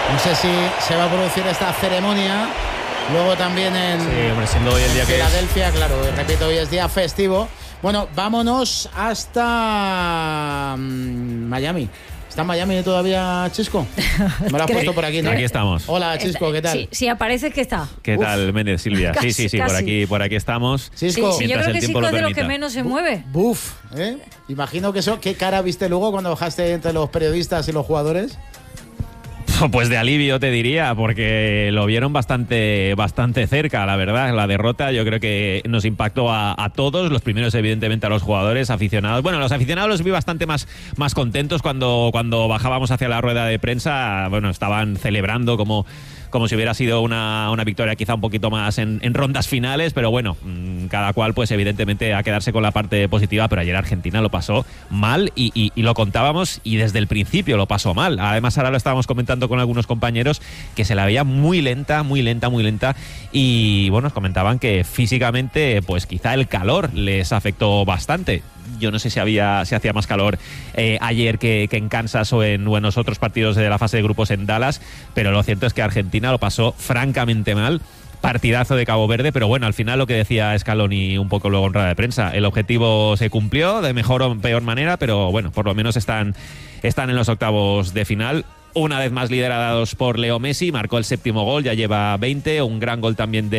No sé si se va a producir esta ceremonia. Luego también en, siendo hoy el día Filadelfia, claro, repito, hoy es día festivo. Bueno, vámonos hasta Miami. ¿Está en Miami todavía, Chisco? Me lo has puesto por aquí, ¿no? Aquí estamos. Hola, Chisco, ¿qué tal? Sí, aparece que está. ¿Qué tal, Méndez, Silvia? Casi, sí, por aquí estamos. Chisco, sí, yo creo que Chisco es de lo que menos se mueve. Buf, ¿eh? Imagino que eso. ¿Qué cara viste luego cuando bajaste entre los periodistas y los jugadores? Pues de alivio te diría, porque lo vieron bastante cerca, la verdad. La derrota yo creo que nos impactó a todos, los primeros evidentemente a los jugadores, aficionados. Bueno, los aficionados los vi bastante más contentos cuando bajábamos hacia la rueda de prensa. Bueno, estaban celebrando como si hubiera sido una victoria quizá un poquito más en rondas finales, pero bueno, cada cual pues evidentemente a quedarse con la parte positiva, pero ayer Argentina lo pasó mal y lo contábamos y desde el principio lo pasó mal. Además ahora lo estábamos comentando con algunos compañeros que se la veía muy lenta y bueno, nos comentaban que físicamente pues quizá el calor les afectó bastante. Yo no sé si hacía más calor ayer que en Kansas o en los otros partidos de la fase de grupos en Dallas, pero lo cierto es que Argentina lo pasó francamente mal. Partidazo de Cabo Verde, pero bueno, al final lo que decía Scaloni un poco luego en rueda de prensa, el objetivo se cumplió de mejor o peor manera, pero bueno, por lo menos están en los octavos de final. Una vez más liderados por Leo Messi, marcó el 7º gol, ya lleva 20, un gran gol también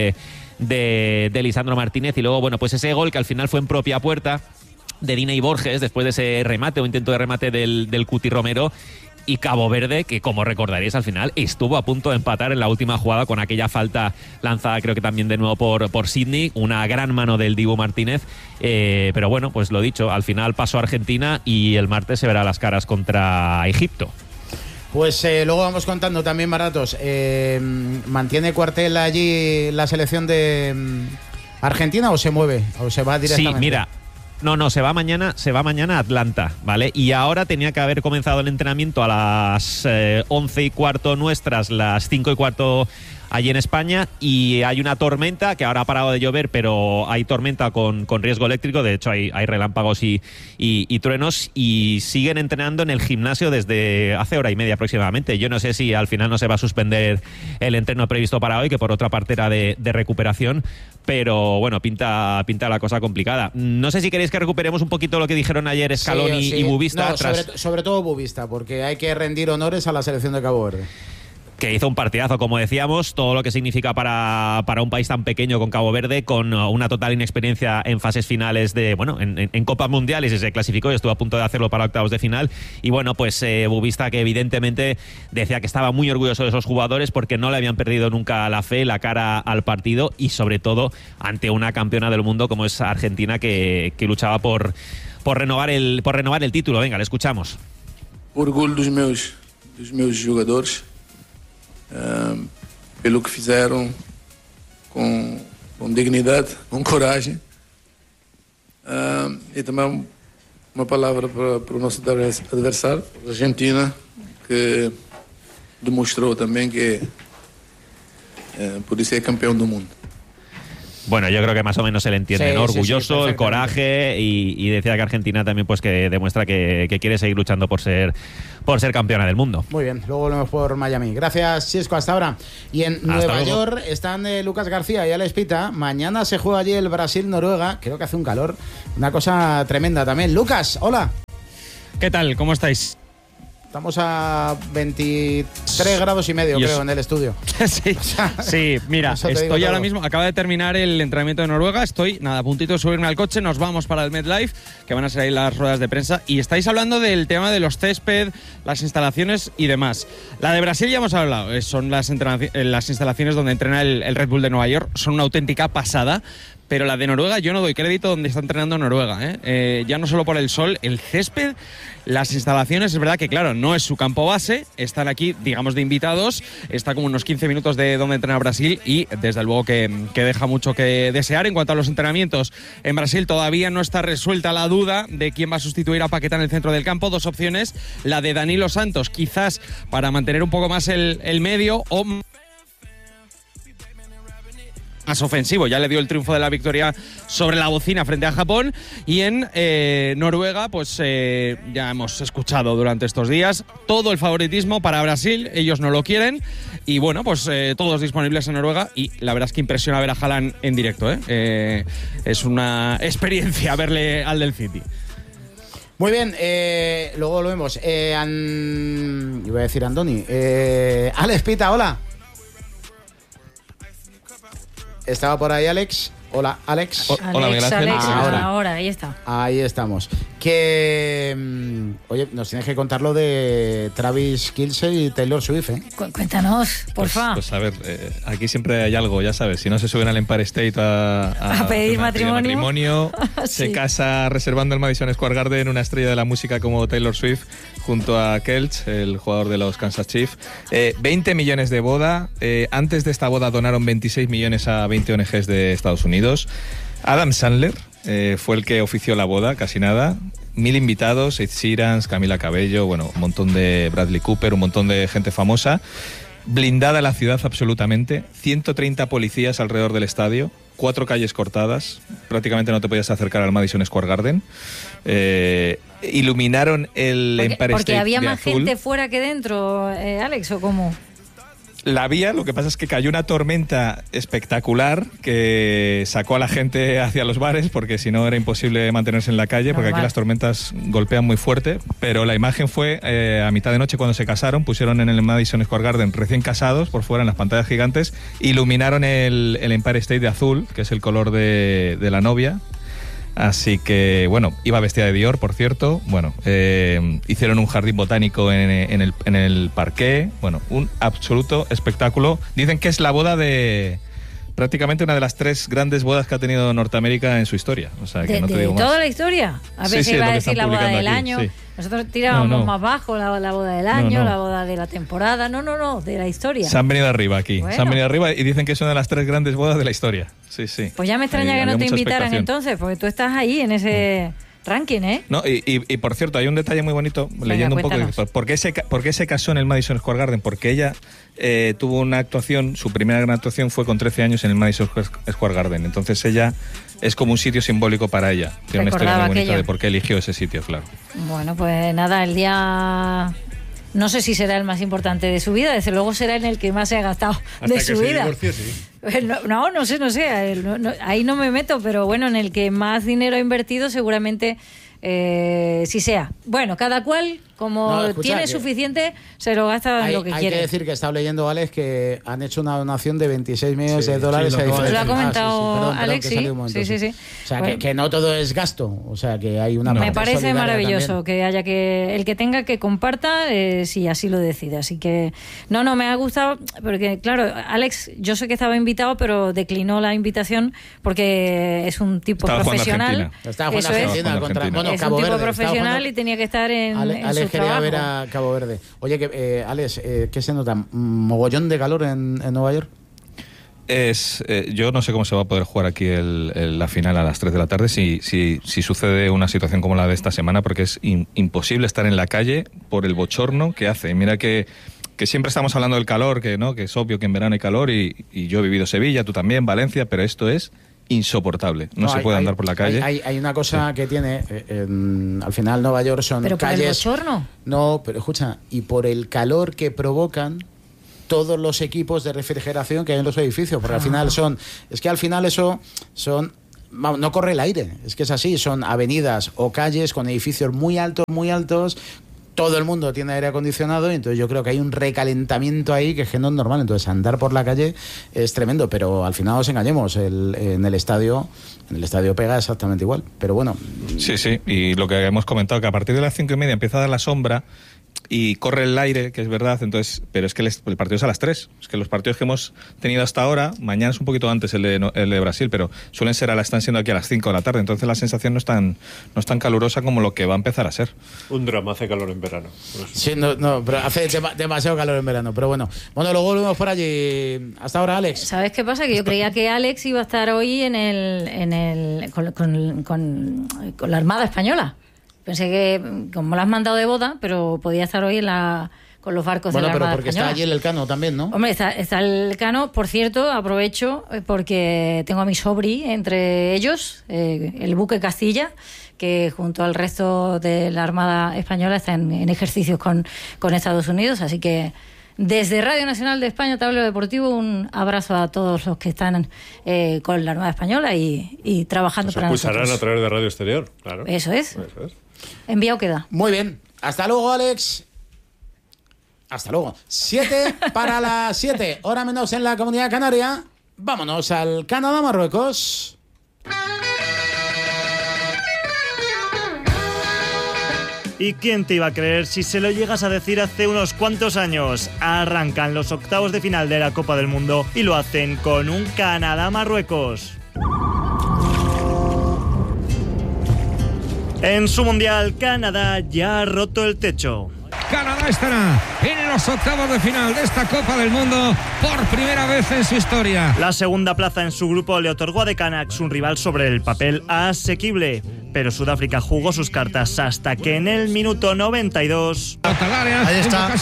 de Lisandro Martínez, y luego bueno, pues ese gol que al final fue en propia puerta de Diney Borges, después de ese remate o intento de remate del Cuti Romero, y Cabo Verde, que como recordaréis al final estuvo a punto de empatar en la última jugada con aquella falta lanzada creo que también de nuevo por Sidney, una gran mano del Dibu Martínez, pero bueno, pues lo dicho, al final pasó Argentina y el martes se verá las caras contra Egipto. Pues luego vamos contando también, Baratos. ¿Mantiene cuartel allí la selección de Argentina o se mueve? ¿O se va directamente? Sí, mira. No, se va mañana a Atlanta, ¿vale? Y ahora tenía que haber comenzado el entrenamiento a las 11:15 nuestras, las 5:15 allí en España, y hay una tormenta que ahora ha parado de llover, pero hay tormenta con riesgo eléctrico. De hecho hay relámpagos y truenos, y siguen entrenando en el gimnasio desde hace hora y media aproximadamente. Yo no sé si al final no se va a suspender el entreno previsto para hoy, que por otra parte era de recuperación, pero bueno, pinta la cosa complicada. No sé si queréis que recuperemos un poquito lo que dijeron ayer Scaloni y Bubista. No, sobre todo Bubista, porque hay que rendir honores a la selección de Cabo Verde, que hizo un partidazo, como decíamos, todo lo que significa para un país tan pequeño con Cabo Verde, con una total inexperiencia en fases finales en Copas Mundiales, y se clasificó y estuvo a punto de hacerlo para octavos de final. Y bueno, pues Bubista, que evidentemente decía que estaba muy orgulloso de esos jugadores porque no le habían perdido nunca la fe, la cara al partido, y sobre todo ante una campeona del mundo como es Argentina, que luchaba por renovar el título. Venga, le escuchamos. Orgulho dos meus jogadores, pelo que fizeram com dignidade, com coragem, e também uma palavra para o nosso adversário, a Argentina, que demonstrou também que pode ser campeão do mundo. Bueno, yo creo que más o menos se le entiende, ¿no? Orgulloso, el coraje, y decía que Argentina también pues que demuestra que quiere seguir luchando por ser campeona del mundo. Muy bien, luego volvemos por Miami. Gracias, Chisco, hasta ahora. Y en Nueva York están Lucas García y Alex Pita. Mañana se juega allí el Brasil-Noruega. Creo que hace un calor, una cosa tremenda también. Lucas, hola. ¿Qué tal? ¿Cómo estáis? Estamos a 23 grados y medio, creo, en el estudio. Sí, mira, estoy ahora mismo, acaba de terminar el entrenamiento de Noruega, estoy a puntito de subirme al coche, nos vamos para el MetLife, que van a ser ahí las ruedas de prensa, y estáis hablando del tema de los césped, las instalaciones y demás. La de Brasil ya hemos hablado, son las instalaciones donde entrena el Red Bull de Nueva York, son una auténtica pasada. Pero la de Noruega, yo no doy crédito donde está entrenando Noruega, ya no solo por el sol, el césped, las instalaciones, es verdad que claro, no es su campo base, están aquí, digamos, de invitados, está como unos 15 minutos de donde entrena Brasil, y desde luego que deja mucho que desear. En cuanto a los entrenamientos, en Brasil todavía no está resuelta la duda de quién va a sustituir a Paquetá en el centro del campo. Dos opciones, la de Danilo Santos, quizás para mantener un poco más el medio, o más ofensivo. Ya le dio el triunfo de la victoria sobre la bocina frente a Japón. Y en Noruega, pues ya hemos escuchado durante estos días todo el favoritismo para Brasil. Ellos no lo quieren. Y bueno, pues todos disponibles en Noruega. Y la verdad es que impresiona ver a Haaland en directo. Es una experiencia verle al del City. Muy bien, luego lo vemos. Iba a decir Andoni. Alex Pita, hola. ¿Estaba por ahí Alex? Hola, Alex. Hola, Miguel Ángel. Ahora, ahí está. Ahí estamos. Que, oye, nos tienes que contar lo de Travis Kelce y Taylor Swift, ¿eh? Cuéntanos, porfa. Pues a ver, aquí siempre hay algo, ya sabes. Si no se suben al Empire State a pedir matrimonio. Sí. Se casa reservando el Madison Square Garden una estrella de la música como Taylor Swift junto a Kelce, el jugador de los Kansas Chiefs. 20 millones de boda. Antes de esta boda donaron 26 millones a 20 ONGs de Estados Unidos. Adam Sandler fue el que ofició la boda, casi nada. 1000 invitados, Ed Sheeran, Camila Cabello, bueno, un montón de Bradley Cooper, un montón de gente famosa. Blindada la ciudad absolutamente, 130 policías alrededor del estadio, 4 calles cortadas, prácticamente no te podías acercar al Madison Square Garden. Iluminaron el Empire State porque había más azul. gente fuera que dentro, Alex, ¿o cómo? La había, lo que pasa es que cayó una tormenta espectacular que sacó a la gente hacia los bares, porque si no era imposible mantenerse en la calle, porque aquí las tormentas golpean muy fuerte. Pero la imagen fue a mitad de noche cuando se casaron, pusieron en el Madison Square Garden recién casados, por fuera en las pantallas gigantes, iluminaron el Empire State de azul, que es el color de la novia. Así que, bueno, iba vestida de Dior, por cierto. Bueno, hicieron un jardín botánico en el parqué. Bueno, un absoluto espectáculo. Dicen que es la boda de... prácticamente una de las 3 grandes bodas que ha tenido Norteamérica en su historia. O sea, que no te digo más. ¿Toda la historia? A ver si iba a decir la boda del año. Sí. Nosotros tirábamos más bajo la boda del año, la boda de la temporada. No, de la historia. Se han venido arriba aquí. Bueno. Se han venido arriba y dicen que es una de las 3 grandes bodas de la historia. Sí. Pues ya me extraña que no te invitaran entonces, porque tú estás ahí en ese... ranking, ¿eh? No, y por cierto, hay un detalle muy bonito. Venga, leyendo un poco. ¿Por qué se casó en el Madison Square Garden? Porque ella tuvo una actuación, su primera gran actuación fue con 13 años en el Madison Square Garden. Entonces ella es como un sitio simbólico para ella. Tiene una historia muy bonita de por qué eligió ese sitio, claro. Bueno, pues nada, el día... No sé si será el más importante de su vida, desde luego será en el que más se ha gastado de su vida. Divorció, sí. No sé, ahí no me meto, pero bueno, en el que más dinero ha invertido seguramente sí sea. Bueno, cada cual, como tiene suficiente, se lo gasta en lo que quiere. Hay que decir que he estado leyendo, Alex, que han hecho una donación de 26 millones de dólares. Lo ha comentado Alex, sí. O sea, que no todo es gasto. O sea, que hay una... Me parece maravilloso que haya que... El que tenga que comparta, si así lo decide. Así que... No, me ha gustado, porque claro, Alex, yo sé que estaba invitado, pero declinó la invitación porque es un tipo profesional. Estaba jugando Argentina contra... Es un tipo profesional y tenía que estar en su trabajo. Quería ver a Cabo Verde. Oye, Alex, ¿qué se nota? ¿Mogollón de calor en Nueva York? Yo no sé cómo se va a poder jugar aquí la final a las 3 de la tarde si sucede una situación como la de esta semana, porque es imposible estar en la calle por el bochorno que hace. Mira que siempre estamos hablando del calor, que es obvio que en verano hay calor y yo he vivido Sevilla, tú también, Valencia, pero esto es insoportable. No se puede andar por la calle. Hay una cosa que tiene, al final Nueva York son ¿pero calles... ¿Pero por el bochorno? No, pero escucha, y por el calor que provocan todos los equipos de refrigeración que hay en los edificios, porque al final no corre el aire, es que es así, son avenidas o calles con edificios muy altos, todo el mundo tiene aire acondicionado y entonces yo creo que hay un recalentamiento ahí que es no es normal. Entonces andar por la calle es tremendo, pero al final nos engañemos, en el estadio pega exactamente igual, pero bueno. Sí, y lo que hemos comentado, que a partir de las 5:30 empieza a dar la sombra y corre el aire, que es verdad, entonces, pero es que el partido es a las 3. Es que los partidos que hemos tenido hasta ahora, mañana es un poquito antes el de Brasil, pero están siendo aquí a las 5 de la tarde, entonces la sensación no es tan calurosa como lo que va a empezar a ser. Un drama, hace calor en verano. Sí, pero hace demasiado calor en verano, pero bueno, luego volvemos por allí. Hasta ahora, Alex. ¿Sabes qué pasa? Que yo creía que Alex iba a estar hoy con la Armada Española. Pensé que, como la has mandado de boda, pero podía estar hoy con los barcos de la Armada Bueno, pero porque española. está allí el Elcano también, ¿no? Hombre, está el Elcano. Por cierto, aprovecho porque tengo a mi sobri entre ellos, el buque Castilla, que junto al resto de la Armada Española está en ejercicios con Estados Unidos, así que desde Radio Nacional de España, Tablero Deportivo, un abrazo a todos los que están con la Armada Española y trabajando para nosotros. Se escucharán a través de Radio Exterior, claro. Eso es. Enviado queda. Muy bien. Hasta luego, Alex. Hasta luego. 7 para las 7, hora menos en la Comunidad Canaria. Vámonos al Canadá-Marruecos. ¿Y quién te iba a creer si se lo llegas a decir hace unos cuantos años? Arrancan los octavos de final de la Copa del Mundo y lo hacen con un Canadá-Marruecos. En su mundial, Canadá ya ha roto el techo. Canadá estará en los octavos de final de esta Copa del Mundo por primera vez en su historia. La segunda plaza en su grupo le otorgó a The Canucks un rival sobre el papel asequible, pero Sudáfrica jugó sus cartas hasta que en el minuto 92... Ahí está.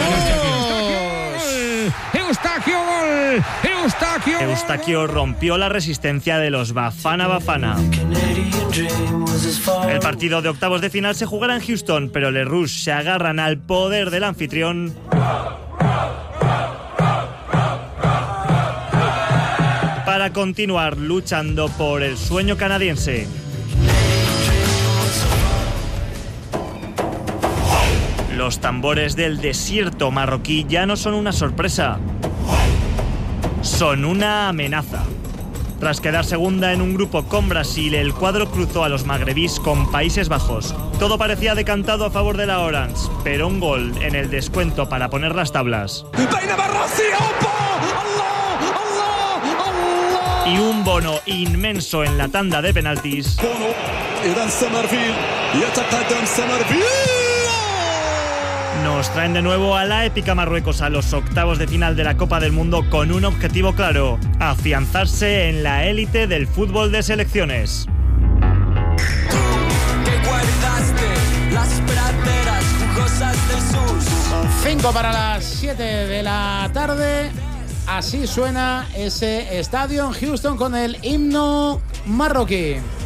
Eustaquio rompió la resistencia de los Bafana Bafana. El partido de octavos de final se jugará en Houston, pero les Rouges se agarran al poder del anfitrión para continuar luchando por el sueño canadiense. Los tambores del desierto marroquí ya no son una sorpresa, son una amenaza. Tras quedar segunda en un grupo con Brasil, el cuadro cruzó a los magrebíes con Países Bajos. Todo parecía decantado a favor de la Orange, pero un gol en el descuento para poner las tablas y un Bono inmenso en la tanda de penaltis nos traen de nuevo a la épica Marruecos a los octavos de final de la Copa del Mundo con un objetivo claro: afianzarse en la élite del fútbol de selecciones. Las praderas jugosas del sur. 5 para las 7 de la tarde. Así suena ese estadio en Houston con el himno marroquí.